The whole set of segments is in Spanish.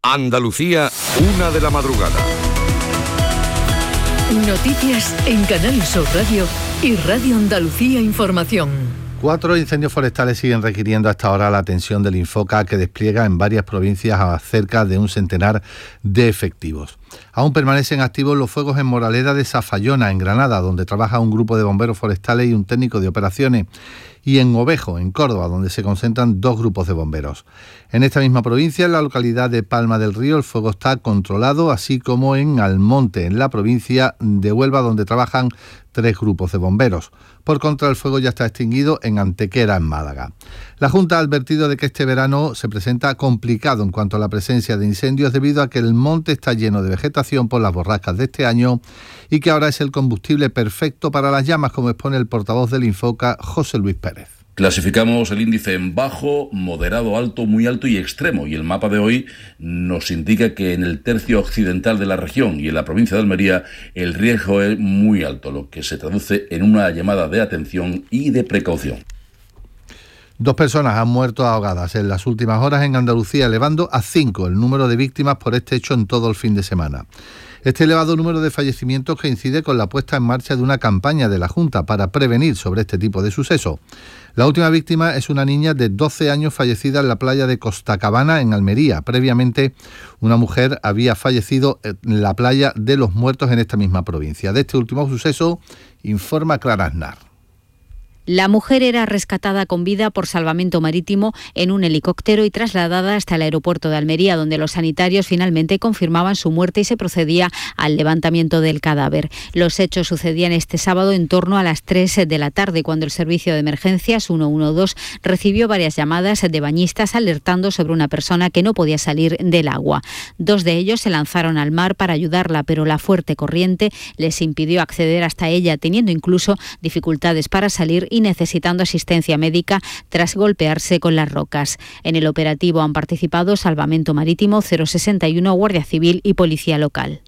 Andalucía, 1 de la madrugada. Noticias en Canal Sur Radio y Radio Andalucía Información. 4 incendios forestales siguen requiriendo hasta ahora la atención del Infoca, que despliega en varias provincias a cerca de un centenar de efectivos. Aún permanecen activos los fuegos en Moraleda de Zafallona, en Granada, donde trabaja un grupo de bomberos forestales y un técnico de operaciones, y en Ovejo, en Córdoba, donde se concentran 2 grupos de bomberos. En esta misma provincia, en la localidad de Palma del Río, el fuego está controlado, así como en Almonte, en la provincia de Huelva, donde trabajan 3 grupos de bomberos. Por contra, el fuego ya está extinguido en Antequera, en Málaga. La Junta ha advertido de que este verano se presenta complicado en cuanto a la presencia de incendios, debido a que el monte está lleno de vegetación por las borrascas de este año y que ahora es el combustible perfecto para las llamas, como expone el portavoz del Infoca, José Luis Pérez. Clasificamos el índice en bajo, moderado, alto, muy alto y extremo, y el mapa de hoy nos indica que en el tercio occidental de la región y en la provincia de Almería el riesgo es muy alto, lo que se traduce en una llamada de atención y de precaución. 2 personas han muerto ahogadas en las últimas horas en Andalucía, elevando a 5 el número de víctimas por este hecho en todo el fin de semana. Este elevado número de fallecimientos coincide con la puesta en marcha de una campaña de la Junta para prevenir sobre este tipo de sucesos. La última víctima es una niña de 12 años fallecida en la playa de Costacabana, en Almería. Previamente, una mujer había fallecido en la playa de Los Muertos, en esta misma provincia. De este último suceso informa Clara Aznar. La mujer era rescatada con vida por salvamento marítimo en un helicóptero y trasladada hasta el aeropuerto de Almería, donde los sanitarios finalmente confirmaban su muerte y se procedía al levantamiento del cadáver. Los hechos sucedían este sábado en torno a las 3 de la tarde, cuando el servicio de emergencias 112 recibió varias llamadas de bañistas alertando sobre una persona que no podía salir del agua. 2 de ellos se lanzaron al mar para ayudarla, pero la fuerte corriente les impidió acceder hasta ella, teniendo incluso dificultades para salir y necesitando asistencia médica tras golpearse con las rocas. En el operativo han participado Salvamento Marítimo, 061, Guardia Civil y Policía Local.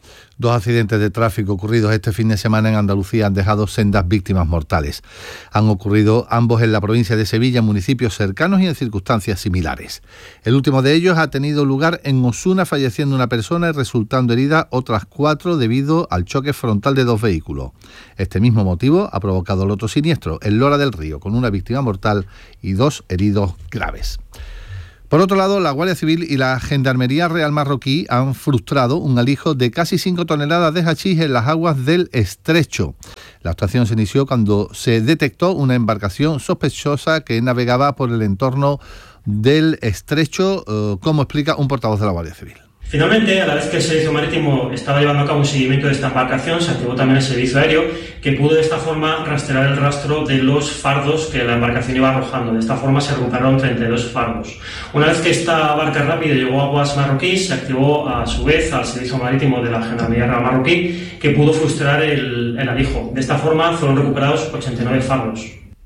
2 accidentes de tráfico ocurridos este fin de semana en Andalucía han dejado sendas víctimas mortales. Han ocurrido ambos en la provincia de Sevilla, en municipios cercanos y en circunstancias similares. El último de ellos ha tenido lugar en Osuna, falleciendo una persona y resultando heridas otras 4 debido al choque frontal de 2 vehículos. Este mismo motivo ha provocado el otro siniestro, en Lora del Río, con una víctima mortal y 2 heridos graves. Por otro lado, la Guardia Civil y la Gendarmería Real Marroquí han frustrado un alijo de casi 5 toneladas de hachís en las aguas del Estrecho. La actuación se inició cuando se detectó una embarcación sospechosa que navegaba por el entorno del Estrecho, como explica un portavoz de la Guardia Civil. Finalmente, a la vez que el Servicio Marítimo estaba llevando a cabo un seguimiento de esta embarcación, se activó también el Servicio Aéreo, que pudo de esta forma rastrear el rastro de los fardos que la embarcación iba arrojando. De esta forma se recuperaron 32 fardos. Una vez que esta barca rápida llegó a aguas marroquíes, se activó a su vez al Servicio Marítimo de la Gendarmería Real Marroquí, que pudo frustrar el alijo. De esta forma fueron recuperados 89 fardos.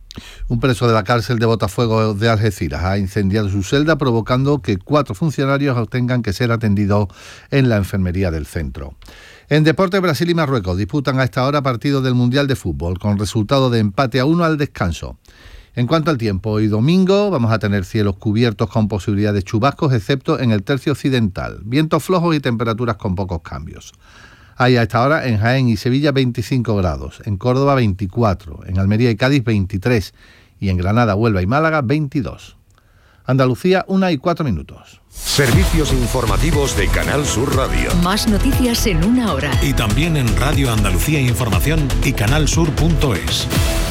Un preso de la cárcel de Botafuego de Algeciras ha incendiado su celda, provocando que 4 funcionarios tengan que ser atendidos en la enfermería del centro. En deporte, Brasil y Marruecos disputan a esta hora partidos del Mundial de Fútbol, con resultado de empate a 1 al descanso. En cuanto al tiempo, hoy domingo vamos a tener cielos cubiertos con posibilidad de chubascos, excepto en el tercio occidental. Vientos flojos y temperaturas con pocos cambios. Hay a esta hora en Jaén y Sevilla 25 grados, en Córdoba 24, en Almería y Cádiz 23 y en Granada, Huelva y Málaga 22. Andalucía, 1:04. Servicios informativos de Canal Sur Radio. Más noticias en 1 hora. Y también en Radio Andalucía Información y canalsur.es.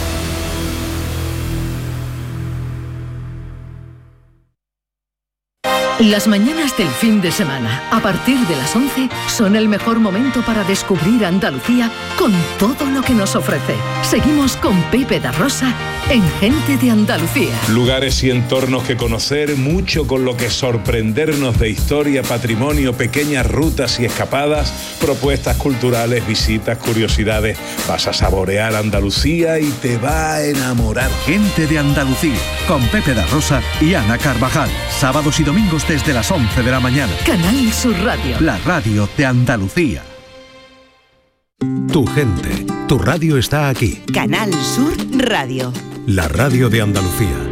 Las mañanas del fin de semana, a partir de las 11, son el mejor momento para descubrir Andalucía con todo lo que nos ofrece. Seguimos con Pepe da Rosa en Gente de Andalucía. Lugares y entornos que conocer, mucho con lo que sorprendernos de historia, patrimonio, pequeñas rutas y escapadas, propuestas culturales, visitas, curiosidades. Vas a saborear Andalucía y te va a enamorar. Gente de Andalucía, con Pepe da Rosa y Ana Carvajal. Sábados y domingos desde las 11 de la mañana. Canal Sur Radio. La radio de Andalucía. Tu gente, tu radio está aquí. Canal Sur Radio. La radio de Andalucía.